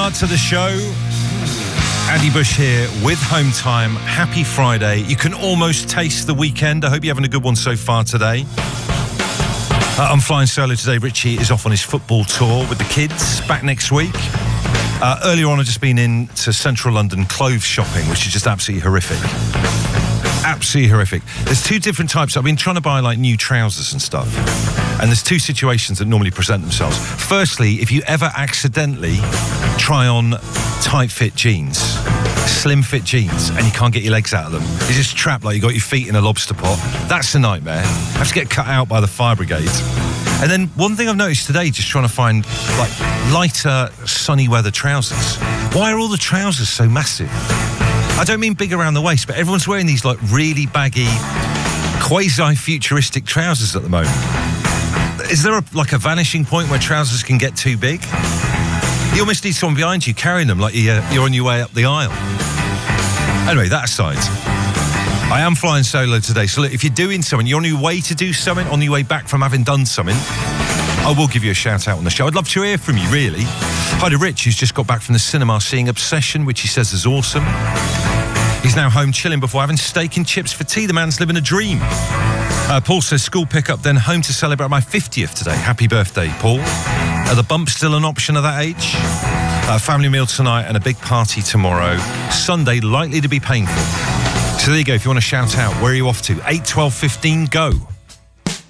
start to the show. Andy Bush here with Home Time. Happy Friday. You can almost taste the weekend. I hope you're having a good one so far today. I'm flying solo today. Richie is off on his football tour with the kids. Back next week. Earlier on, I've just been into central London clothes shopping, which is just absolutely horrific. Absolutely horrific. There's two different types. I've been trying to buy like new trousers and stuff. And there's two situations that normally present themselves. Firstly, if you ever accidentally try on tight fit jeans, slim fit jeans, and you can't get your legs out of them, you're just trapped like you got your feet in a lobster pot. That's a nightmare. You have to get cut out by the fire brigade. And then one thing I've noticed today, just trying to find like lighter sunny weather trousers. Why are all the trousers so massive? I don't mean big around the waist, but everyone's wearing these like really baggy, quasi-futuristic trousers at the moment. Is there a vanishing point where trousers can get too big? You almost need someone behind you carrying them like you're on your way up the aisle. Anyway, that aside, I am flying solo today. So look, if you're doing something, you're on your way to do something, on your way back from having done something, I will give you a shout out on the show. I'd love to hear from you, really. Hi to Rich, who's just got back from the cinema seeing Obsession, which he says is awesome. He's now home chilling before having steak and chips for tea. The man's living a dream. Paul says school pickup, then home to celebrate my 50th today. Happy birthday, Paul. Are the bumps still an option at that age? Family meal tonight and a big party tomorrow. Sunday, likely to be painful. So there you go. If you want to shout out, where are you off to? 8, 12, 15, go.